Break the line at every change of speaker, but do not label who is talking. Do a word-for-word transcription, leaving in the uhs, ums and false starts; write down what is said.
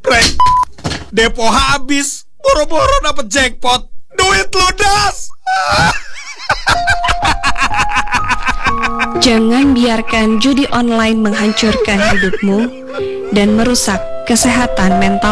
Rek, depo habis, boro-boro dapet jackpot, duit ludas.
Jangan biarkan judi online menghancurkan hidupmu dan merusak kesehatan mental